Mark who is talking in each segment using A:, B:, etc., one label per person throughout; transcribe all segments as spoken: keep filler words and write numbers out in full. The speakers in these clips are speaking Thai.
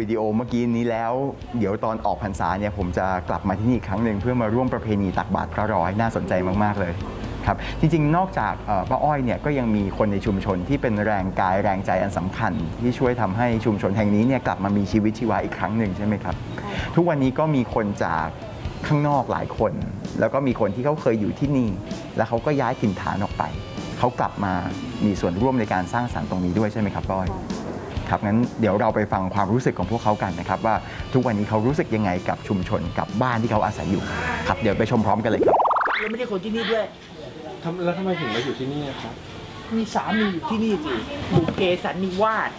A: วิดีโอเมื่อกี้นี้แล้วเดี๋ยวตอนออกพรรษาเนี่ยผมจะกลับมาที่นี่อีกครั้งหนึ่งเพื่อมาร่วมประเพณีตักบาตรพระร้อยน่าสนใจมากๆเลยครับจริงๆนอกจากป้าอ้อยเนี่ยก็ยังมีคนในชุมชนที่เป็นแรงกายแรงใจอันสำคัญที่ช่วยทำให้ชุมชนแห่งนี้เนี่ยกลับมามีชีวิตชีวาอีกครั้งหนึ่งใช่ไหมครับทุกวันนี้ก็มีคนจากข้างนอกหลายคนแล้วก็มีคนที่เขาเคยอยู่ที่นี่แล้วเขาก็ย้ายถิ่นฐานออกไปเขากลับมามีส่วนร่วมในการสร้างสรรค์ตรงนี้ด้วยใช่ไหมครับป้าอ้อยครับงั้นเดี๋ยวเราไปฟังความรู้สึกของพวกเขากันนะครับว่าทุกวันนี้เขารู้สึกยังไงกับชุมชนกับบ้านที่เขาอาศัยอยู่ครับเดี๋ยวไปชมพร้อมกันเลยครับ
B: เราไม่ได้คนที่นี่ด้วย
C: แล้วทำไมถึงมาอยู่ที่นี่ครับ
B: มีสามีอยู่ที่นี่สิบุพเพสันนิวาส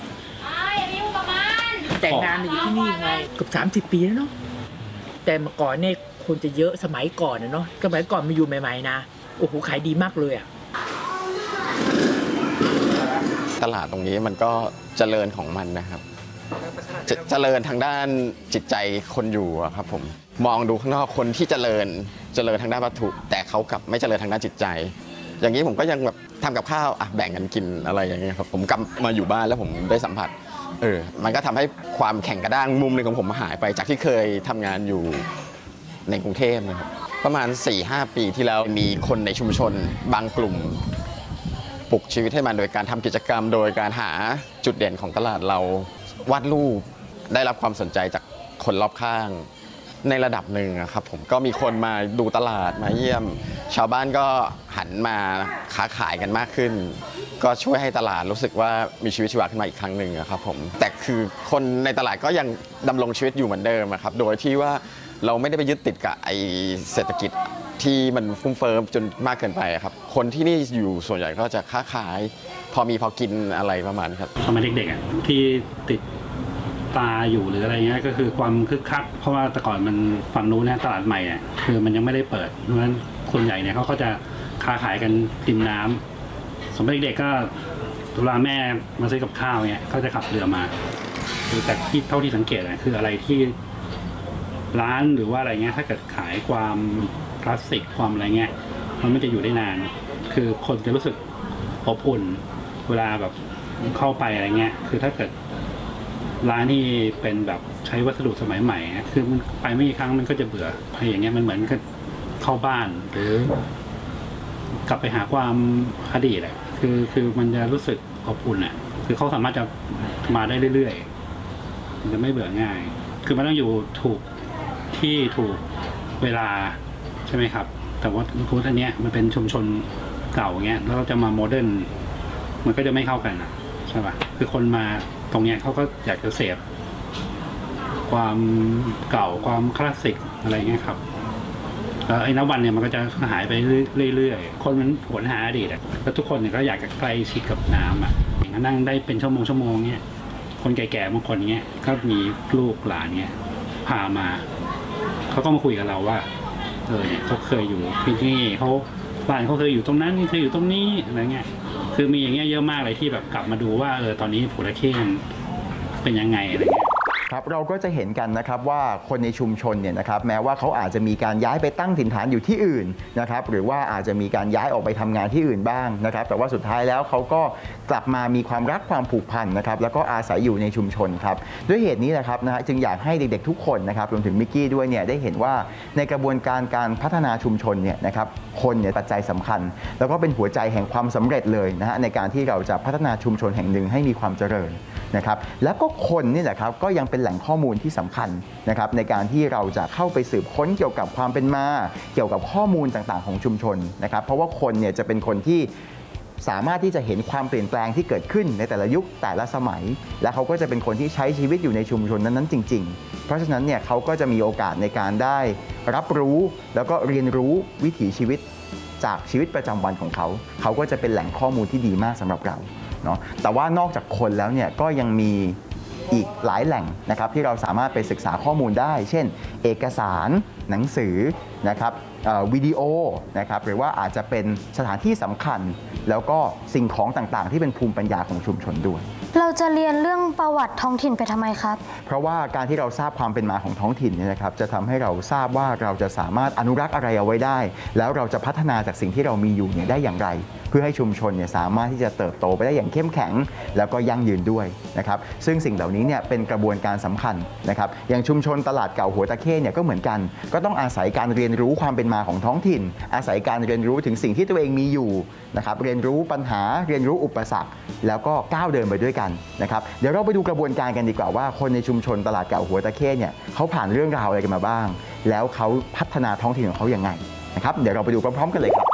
B: แต่งงานอยู่ที่นี่ไงเกือบสามสิบปีแล้วเนาะแต่เมื่อก่อนเนี่ยคนจะเยอะสมัยก่อนนะเนาะสมัยก่อนมาอยู่ใหม่ๆนะโอ้โหขายดีมากเลยอ่ะ
D: ตลาดตรงนี้มันก็เจริญของมันนะครับเจเจริญทางด้านจิตใจคนอยู่ครับผมมองดูข้างนอกคนที่เจริญเจริญทางด้านวัตถุแต่เขากลับไม่เจริญทางด้านจิตใจอย่างนี้ผมก็ยังแบบทำกับข้าวอ่ะแบ่งกันกินอะไรอย่างเงี้ยครับผมกลับมาอยู่บ้านแล้วผมได้สัมผัสเออมันก็ทำให้ความแข็งกระด้างมุมหนึ่งของผมหายไปจากที่เคยทำงานอยู่ในกรุงเทพนะครับประมาณ สี่ห้า ปีที่แล้วมีคนในชุมชนบางกลุ่มปลุกชีวิตให้มันโดยการทำกิจกรรมโดยการหาจุดเด่นของตลาดเราวาดรูปได้รับความสนใจจากคนรอบข้างในระดับหนึ่งครับผมก็มีคนมาดูตลาดมาเยี่ยมชาวบ้านก็หันมาค้าขายกันมากขึ้นก็ช่วยให้ตลาดรู้สึกว่ามีชีวิตชีวาขึ้นมาอีกครั้งหนึ่งครับผมแต่คือคนในตลาดก็ยังดำรงชีวิตอยู่เหมือนเดิมครับโดยที่ว่าเราไม่ได้ไปยึดติดกับไอเศรษฐกิจที่มันฟุ้งเฟ้อจนมากเกินไปครับคนที่นี่อยู่ส่วนใหญ่ก็จะค้าขายพอมีพอกินอะไรประมาณนี้ครับ
E: สมัยเด็กๆที่ติดตาอยู่หรืออะไรเงี้ยก็คือความคึกคักเพราะว่าแต่ก่อนมันฝั่งนู้นเนี่ยตลาดใหม่เนี่ยคือมันยังไม่ได้เปิดเพราะฉะนั้นคนใหญ่เนี่ยเขาก็จะค้าขายกันริมน้ำสมัยเด็กๆก็เวลาแม่มาซื้อกับข้าวเนี่ยก็จะขับเรือมาคือแต่ที่เท่าที่สังเกตนะคืออะไรที่ร้านหรือว่าอะไรเงี้ยถ้าเกิดขายความคลาสสิกความอะไรเงี้ยมันไม่จะอยู่ได้นานคือคนจะรู้สึกอบอุ่นเวลาแบบเข้าไปอะไรเงี้ยคือถ้าเกิดร้านที่เป็นแบบใช้วัสดุสมัยใหม่คือมันไปไม่กี่ครั้งมันก็จะเบื่ออะไรอย่างเงี้ยมันเหมือนกับเข้าบ้านหรือกลับไปหาความอดีตแหละคือคือมันจะรู้สึกอบอุ่นอ่ะคือเขาสามารถจะมาได้เรื่อยๆมันจะไม่เบื่อง่ายคือมันต้องอยู่ถูกที่ถูกเวลาใช่ไหมครับแต่ว่าพูดอันเนี้ยมันเป็นชุมชนเก่าเงี้ยแล้วเราจะมาโมเดิร์นมันก็จะไม่เข้ากันนะใช่ป่ะคือคนมาตรงเนี้ยเขาก็อยากจะเสพความเก่าความคลาสสิกอะไรเงี้ยครับแล้วไอ้นวันเนี่ยมันก็จะหายไปเรื่อยๆคนมันหวนหาอดีตแล้วทุกคนเนี่ยก็อยากจะใกล้ชิดกับน้ำอ่ะอย่างนั้นนั่งได้เป็นชั่วโมงชั่วโมงเนี้ยคนแก่ๆบางคนเนี้ยก็มีลูกหลานเนี้ยพามาเขาก็มาคุยกับเราว่าเออเนี่ยเขาเคยอยู่ที่นี่เขาบ้านเขาเคยอยู่ตรงนั้นเคยอยู่ตรงนี้อะไรเงี้ยคือมีอย่างเงี้ยเยอะมากเลยที่แบบกลับมาดูว่าเออตอนนี้ภูตะเข้มันเป็นยังไงอะไรเงี้ย
A: ครับเราก็จะเห็นกันนะครับว่าคนในชุมชนเนี่ยนะครับแม้ว่าเขาอาจจะมีการย้ายไปตั้งถิ่นฐานอยู่ที่อื่นนะครับหรือว่าอาจจะมีการย้ายออกไปทำงานที่อื่นบ้างนะครับแต่ว่าสุดท้ายแล้วเขาก็กลับมามีความรักความผูกพันนะครับแล้วก็อาศัยอยู่ในชุมชนครับด้วยเหตุนี้นะครับนะฮะจึงอยากให้เด็กๆทุกคนนะครับรวมถึงมิกกี้ด้วยเนี่ยได้เห็นว่าในกระบวนการการพัฒนาชุมชนเนี่ยนะครับคนเนี่ยปัจจัยสำคัญแล้วก็เป็นหัวใจแห่งความสำเร็จเลยนะฮะในการที่เราจะพัฒนาชุมชนแห่งหนึ่งให้มีความเจริญนะครับแล้วก็คนนี่แหละครับก็ยังเป็นแหล่งข้อมูลที่สำคัญนะครับในการที่เราจะเข้าไปสืบค้นเกี่ยวกับความเป็นมาเกี่ยวกับข้อมูลต่างๆของชุมชนนะครับเพราะว่าคนเนี่ยจะเป็นคนที่สามารถที่จะเห็นความเปลี่ยนแปลงที่เกิดขึ้นในแต่ละยุคแต่ละสมัยและเขาก็จะเป็นคนที่ใช้ชีวิตอยู่ในชุมชนนั้นๆจริงๆเพราะฉะนั้นเนี่ยเขาก็จะมีโอกาสในการได้รับรู้แล้วก็เรียนรู้วิถีชีวิตจากชีวิตประจำวันของเขาเขาก็จะเป็นแหล่งข้อมูลที่ดีมากสำหรับเราเนาะแต่ว่านอกจากคนแล้วเนี่ยก็ยังมีอีกหลายแหล่งนะครับที่เราสามารถไปศึกษาข้อมูลได้เช่นเอกสารหนังสือนะครับวิดีโอนะครับหรือว่าอาจจะเป็นสถานที่สำคัญแล้วก็สิ่งของต่างๆที่เป็นภูมิปัญญาของชุมชนด้วย
F: เราจะเรียนเรื่องประวัติท้องถิ่นไปทำไมครับ
A: เพราะว่าการที่เราทราบความเป็นมาของท้องถิ่นเนี่ยนะครับจะทำให้เราทราบว่าเราจะสามารถอนุรักษ์อะไรเอาไว้ได้แล้วเราจะพัฒนาจากสิ่งที่เรามีอยู่เนี่ยได้อย่างไรเพื่อให้ชุมชนเนี่ยสามารถที่จะเติบโตไปได้อย่างเข้มแข็งแล้วก็ยั่งยืนด้วยนะครับซึ่งสิ่งเหล่านี้เนี่ยเป็นกระบวนการสำคัญนะครับอย่างชุมชนตลาดเก่าหัวตะเข้เนี่ยก็เหมือนกันก็ต้องอาศัยการเรียนรู้ความเป็นมาของท้องถิ่นอาศัยการเรียนรู้ถึงสิ่งที่ตัวเองมีอยู่นะครับเรียนรู้ปัญหาเรียนรู้อุปสรรคแล้วก็ก้าวเดินไปด้วยกันนะครับเดี๋ยวเราไปดูกระบวนการกันดีกว่าว่าคนในชุมชนตลาดเก่าหัวตะเข้เนี่ยเขาผ่านเรื่องราวอะไรกันมาบ้างแล้วเขาพัฒนาท้องถิ่นของเขาอย่างไงนะครับเดี๋ยวเราไปดูพร้อมๆกันเลยครับ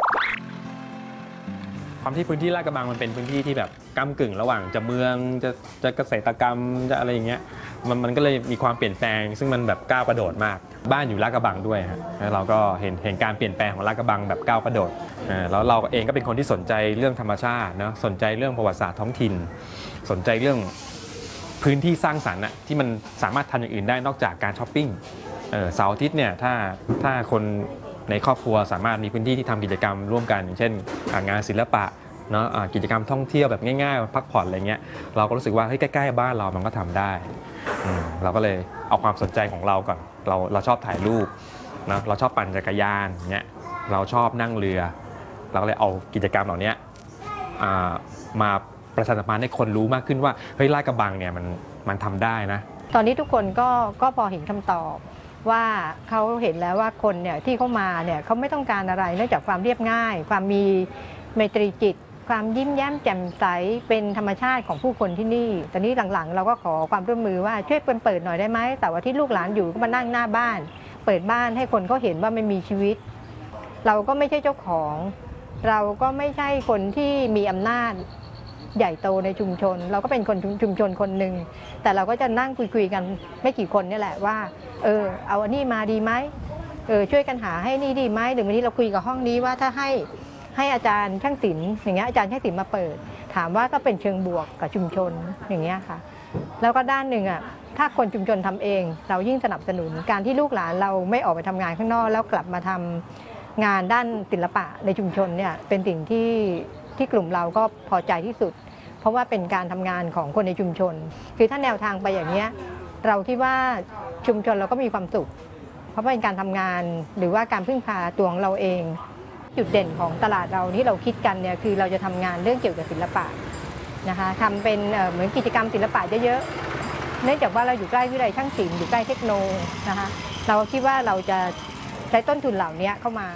C: ความที่พื้นที่ลาดกระบังมันเป็นพื้นที่ที่แบบก้ำกึ่งระหว่างจะเมืองจะจะเกษตรกรรมจะอะไรอย่างเงี้ยมันมันก็เลยมีความเปลี่ยนแปลงซึ่งมันแบบก้าวกระโดดมากบ้านอยู่ลาดกระบังด้วยฮะแล้วเราก็เห็นเห็นการเปลี่ยนแปลงของลาดกระบังแบบก้าวกระโดดแล้วเราเองก็เป็นคนที่สนใจเรื่องธรรมชาติเนาะสนใจเรื่องประวัติศาสตร์ท้องถิ่นสนใจเรื่องพื้นที่สร้างสรรค์อะที่มันสามารถทำอย่างอื่นได้นอกจากการช้อปปิ้งเสาร์อาทิตย์เนี่ยถ้าถ้าคนในครอบครัวสามารถมีพื้นที่ที่ทำกิจกรรมร่วมกันอย่างเช่นงานศิลปะเนาะกิจกรรมท่องเที่ยวแบบง่ายๆพักผ่อนอะไรเงี้ยเราก็รู้สึกว่าเฮ้ยใกล้ๆบ้านเรามันก็ทำได้เราก็เลยเอาความสนใจของเราก่อนเราเราชอบถ่ายรูปนะเราชอบปั่นจักรยานเนี้ยเราชอบนั่งเรือเราก็เลยเอากิจกรรมเหล่านี้มาประชาสัมพันธ์ให้คนรู้มากขึ้นว่าเฮ้ยลาดกระบังเนี่ยมันมันทำได้นะ
G: ตอนนี้ทุกคนก็ก็พอเห็นคำตอบว่าเขาเห็นแล้วว่าคนเนี่ยที่เขามาเนี่ยเขาไม่ต้องการอะไรนอกจากความเรียบง่ายความมีไมตรีจิตความยิ้มแย้มแจ่มใสเป็นธรรมชาติของผู้คนที่นี่ตอนนี้หลังๆเราก็ขอความร่วมมือว่าช่วยเปิดเปิดหน่อยได้ไหมแต่ว่าที่ลูกหลานอยู่ก็มานั่งหน้าบ้านเปิดบ้านให้คนเขาเห็นว่ามันมีชีวิตเราก็ไม่ใช่เจ้าของเราก็ไม่ใช่คนที่มีอำนาจใหญ่โตในชุมชนเราก็เป็นคนชุมชนคนหนึ่งแต่เราก็จะนั่งคุยๆกันไม่กี่คนนี่แหละว่าเออเอาอันนี้มาดีไหมเออช่วยกันหาให้นี่ดีไหมหรือวันนี้เราคุยกับห้องนี้ว่าถ้าให้ให้อาจารย์ช่างศิลป์อย่างเงี้ยอาจารย์ช่างศิลป์มาเปิดถามว่าก็เป็นเชิงบวกกับชุมชนอย่างเงี้ยค่ะแล้วก็ด้านหนึ่งอ่ะถ้าคนชุมชนทำเองเรายิ่งสนับสนุนการที่ลูกหลานเราไม่ออกไปทำงานข้างนอกแล้วกลับมาทำงานด้านศิลปะในชุมชนเนี่ยเป็นสิ่งที่ที่กลุ่มเราก็พอใจที่สุดเพราะว่าเป็นการทำงานของคนในชุมชนคือถ้าแนวทางไปอย่างเงี้ยเราคิดว่าชุมชนเราก็มีความสุขเพราะเป็นการทำงานหรือว่าการพึ่งพาตัวของเราเองจุดเด่นของตลาดเราที่เราคิดกันเนี่ยคือเราจะทำงานเรื่องเกี่ยวกับศิลปะนะคะทำเป็นเหมือนกิจกรรมศิลปะเยอะๆเนื่องจากว่าเราอยู่ใกล้วิทยาลัยช่างศิลป์อยู่ใกล้เทคโนนะคะเราคิดว่าเราจะใช้ต้นทุนเหล่านี้เข้ามา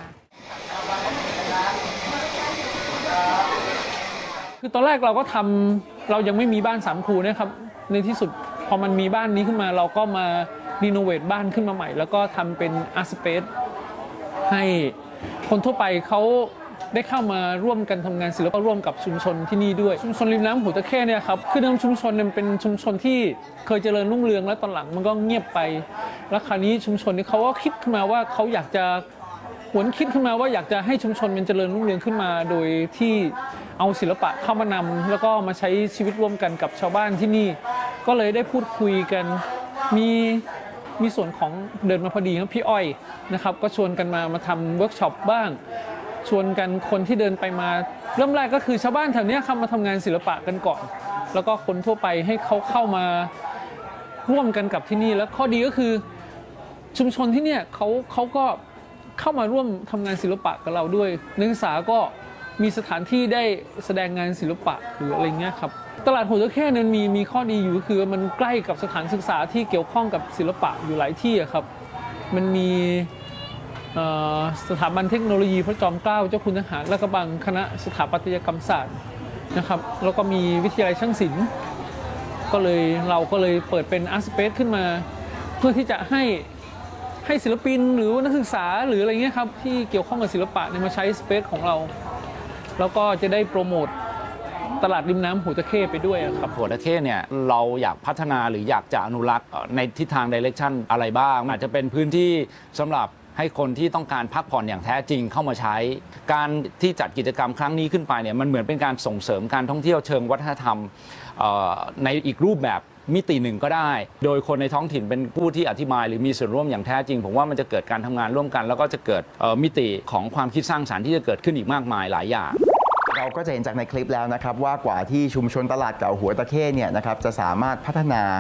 H: คือตอนแรกเราก็ทำเรายังไม่มีบ้านสามครูนะครับในที่สุดพอมันมีบ้านนี้ขึ้นมาเราก็มารีโนเวทบ้านขึ้นมาใหม่แล้วก็ทำเป็นอาร์ตสเปซให้คนทั่วไปเขาได้เข้ามาร่วมกันทำงานศิลปะร่วมกับชุมชนที่นี่ด้วยชุมชนริมน้ำหัวตะเข้เนี่ยครับคือเดิมชุมชนเนี่ยเป็นชุมชนที่เคยเจริญรุ่งเรืองแล้วตอนหลังมันก็เงียบไปแล้วคราวนี้ชุมชนนี้เขาก็คิดขึ้นมาว่าเขาอยากจะหวนคิดขึ้นมาว่าอยากจะให้ชุมชนมันเจริญรุ่งเรืองขึ้นมาโดยที่เอาศิลปะเข้ามานำแล้วก็มาใช้ชีวิตร่วมกันกับชาวบ้านที่นี่ก็เลยได้พูดคุยกันมีมีส่วนของเดินมาพอดีครับพี่อ้อยนะครับก็ชวนกันมามาทำเวิร์กช็อปบ้างชวนกันคนที่เดินไปมาเริ่มแรกก็คือชาวบ้านแถวนี้ครับมาทำงานศิลปะกันก่อนแล้วก็คนทั่วไปให้เขาเข้ามาร่วมกันกับที่นี่แล้วข้อดีก็คือชุมชนที่เนี่ยเขาเขาก็เข้ามาร่วมทำงานศิลปะกับเราด้วยนักศึกษาก็มีสถานที่ได้แสดงงานศิลปะหรืออะไรเงี้ยครับตลาดหัวตะเข้นั้นมีมีข้อดีอยู่คือมันใกล้กับสถานศึกษาที่เกี่ยวข้องกับศิลปะอยู่หลายที่ครับมันมีสถาบันเทคโนโลยีพระจอมเกล้าเจ้าคุณทหารลาดกระบังคณะสถาปัตยกรรมศาสตร์นะครับแล้วก็มีวิทยาลัยช่างศิลป์ก็เลยเราก็เลยเปิดเป็นอาร์ตสเปซขึ้นมาเพื่อที่จะให้ให้ศิลปินหรือนักศึกษาหรืออะไรเงี้ยครับที่เกี่ยวข้องกับศิลปะมาใช้สเปซของเราแล้วก็จะได้โปรโมทตลาดริมน้ำหัวตะเข้ไปด้วยครับ
I: หัวตะเข้เนี่ยเราอยากพัฒนาหรืออยากจะอนุรักษ์ในทิศทางไดเรกชันอะไรบ้างอาจจะเป็นพื้นที่สำหรับให้คนที่ต้องการพักผ่อนอย่างแท้จริงเข้ามาใช้การที่จัดกิจกรรมครั้งนี้ขึ้นไปเนี่ยมันเหมือนเป็นการส่งเสริมการท่องเที่ยวเชิงวัฒนธรรมในอีกรูปแบบมิติหนึ่งก็ได้โดยคนในท้องถิ่นเป็นผู้ที่อธิบายหรือมีส่วนร่วมอย่างแท้จริงผมว่ามันจะเกิดการทำงานร่วมกันแล้วก็จะเกิดมิติของความคิดสร้างสรรค์ที่จะเกิดขึ้นอีกมากมายหลายอย่าง
A: เราก็จะเห็นจากในคลิปแล้วนะครับว่ากว่าที่ชุมชนตลาดเก่าหัวตะเข้เนี่ยนะครับจะสามารถพัฒนา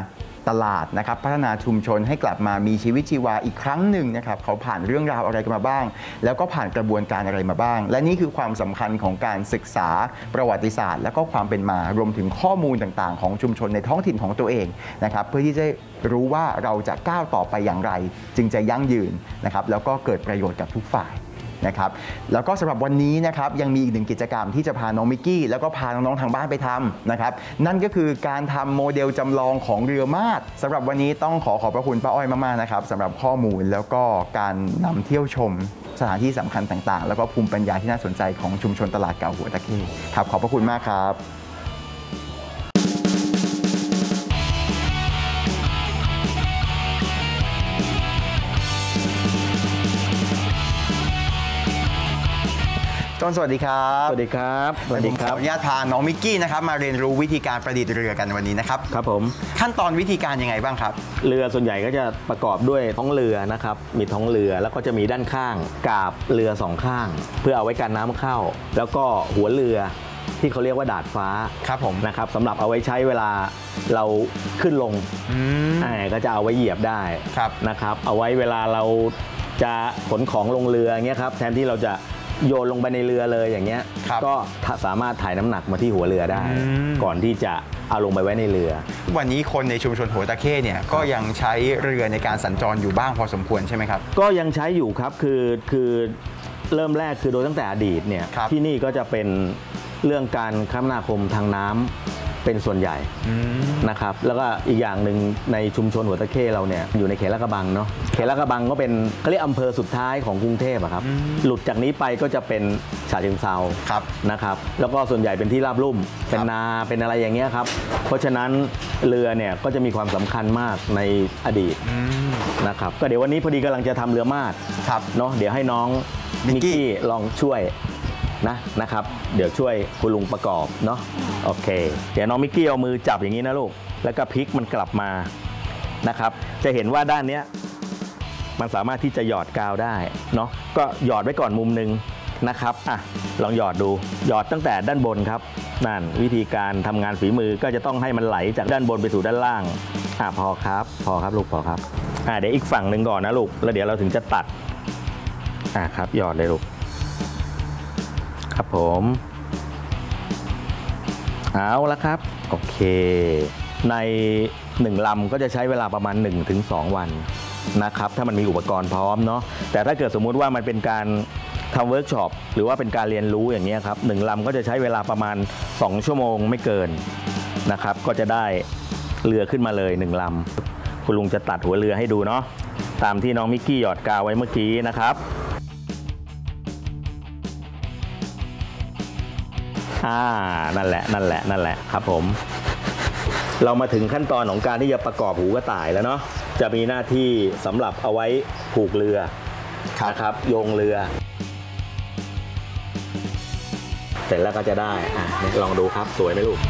A: ตลาดนะครับพัฒนาชุมชนให้กลับมามีชีวิตชีวาอีกครั้งหนึ่งนะครับเขาผ่านเรื่องราวอะไรกันมาบ้างแล้วก็ผ่านกระบวนการอะไรมาบ้างและนี่คือความสำคัญของการศึกษาประวัติศาสตร์และก็ความเป็นมารวมถึงข้อมูลต่างๆของชุมชนในท้องถิ่นของตัวเองนะครับเพื่อที่จะรู้ว่าเราจะก้าวต่อไปอย่างไรจึงจะยั่งยืนนะครับแล้วก็เกิดประโยชน์กับทุกฝ่ายนะครับแล้วก็สำหรับวันนี้นะครับยังมีอีกหนึ่งกิจกรรมที่จะพาน้องมิกกี้แล้วก็พาน้องๆทางบ้านไปทำนะครับนั่นก็คือการทำโมเดลจำลองของเรือมาดสำหรับวันนี้ต้องขอขอบพระคุณป้าอ้อยมากๆนะครับสำหรับข้อมูลแล้วก็การนำเที่ยวชมสถานที่สำคัญต่างๆแล้วก็ภูมิปัญญาที่น่าสนใจของชุมชนตลาดเก่าหัวตะเข้ครับขอบพระคุณมากครับต้นสวัสดีครับสวัสดีครับสวัสดีครับขออนุญาตพาน้องมิกกี้นะครับมาเรียนรู้วิธีการประดิษฐ์เรือกันวันนี้นะครับ
J: ครับผม
A: ขั้นตอนวิธีการยังไงบ้างครับ
J: เรือส่วนใหญ่ก็จะประกอบด้วยท้องเรือนะครับมีท้องเรือแล้วก็จะมีด้านข้างกาบเรือสองข้างเพื่อเอาไว้กันน้ำเข้าแล้วก็หัวเรือที่เขาเรียกว่าดาดฟ้า
A: ครับผม
J: นะครับสำหรับเอาไว้ใช้เวลาเราขึ้นลงอ่าก็จะเอาไว้เหยียบได้นะครับเอาไว้เวลาเราจะขนของลงเรือเงี้ยครับแทนที่เราจะโยนลงไปในเรือเลยอย่างเงี้ยก็สามารถถ่ายน้ำหนักมาที่หัวเรือได้ก่อนที่จะเอาลงไปไว้ในเรือ
A: วันนี้คนในชุมชนหัวตะเข้เนี่ยก็ยังใช้เรือในการสัญจรอยู่บ้างพอสมควรใช่ไหมครับ
J: ก็ยังใช้อยู่ครับคือคือเริ่มแรกคือโดยตั้งแต่อดีตเนี่ยที่นี่ก็จะเป็นเรื่องการคมนาคมทางน้ำเป็นส่วนใหญ่นะครับแล้วก็อีกอย่างหนึ่งในชุมชนหัวตะเข้เราเนี่ยอยู่ในเขตลาดกระบังเนาะเขตลาดกระบังก็เป็นเขาเรียกอำเภอสุดท้ายของกรุงเทพครับหลุดจากนี้ไปก็จะเป็นฉะเชิงเทรานะครับแล้วก็ส่วนใหญ่เป็นที่ราบลุ่มเป็นนาเป็นอะไรอย่างเงี้ยครับเพราะฉะนั้นเรือเนี่ยก็จะมีความสำคัญมากในอดีตนะครับก็เดี๋ยววันนี้พอดีกำลังจะทำเรือมาดเนาะเดี๋ยวให้น้องมิกกี้ลองช่วยนะนะครับเดี๋ยวช่วยคุณลุงประกอบเนาะโอเคเดี๋ยวน้องมิกกี้เอามือจับอย่างนี้นะลูกแล้วก็พลิกมันกลับมานะครับจะเห็นว่าด้านนี้มันสามารถที่จะหยอดกาวได้เนาะก็หยอดไว้ก่อนมุมหนึ่งนะครับอ่ะลองหยอดดูหยอดตั้งแต่ด้านบนครับนั่นวิธีการทำงานฝีมือก็จะต้องให้มันไหลจากด้านบนไปสู่ด้านล่างอ่ะพอครับพอครับลูกพอครับอ่ะเดี๋ยวอีกฝั่งหนึ่งก่อนนะลูกแล้วเดี๋ยวเราถึงจะตัดอ่ะครับหยอดเลยลูกครับผมเอาละครับโอเคในหนึ่งลำก็จะใช้เวลาประมาณ หนึ่งถึงสอง วันนะครับถ้ามันมีอุปกรณ์พร้อมเนาะแต่ถ้าเกิดสมมุติว่ามันเป็นการทำเวิร์กช็อปหรือว่าเป็นการเรียนรู้อย่างนี้ครับหนึ่งลำก็จะใช้เวลาประมาณสองชั่วโมงไม่เกินนะครับก็จะได้เรือขึ้นมาเลยหนึ่งลำคุณลุงจะตัดหัวเรือให้ดูเนาะตามที่น้องมิกกี้หยอดกาวไว้เมื่อกี้นะครับอ่านั่นแหละนั่นแหละนั่นแหละครับผมเรามาถึงขั้นตอนของการที่จะประกอบหูกระต่ายแล้วเนาะจะมีหน้าที่สำหรับเอาไว้ผูกเรือนะครับโยงเรือเสร็จแล้วก็จะได้อ่ะลองดูครับสวยไหมลูก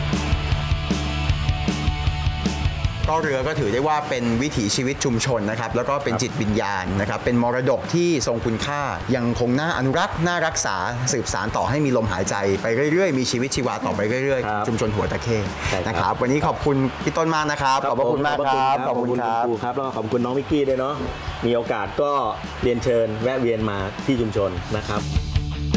A: ก็เรือก็ถือได้ว่าเป็นวิถีชีวิตชุมชนนะครับแล้วก็เป็นจิตวิญญาณนะครับเป็นมรดกที่ทรงคุณค่ายังคงน่าอนุรักษ์น่ารักษาสืบสานต่อให้มีลมหายใจไปเรื่อยๆมีชีวิตชีวาต่อไปเรื่อยๆชุมชนหัวตะเข้นะครับวันนี้ขอบคุณพี่ต้นมากนะครับขอบคุณมากครับ
J: ขอบคุณครับครับแล้วก็ขอบคุณน้องมิกกี้ด้วยเนาะมีโอกาสก็เรียนเชิญแวะเวียนมาที่ชุมชนนะครับ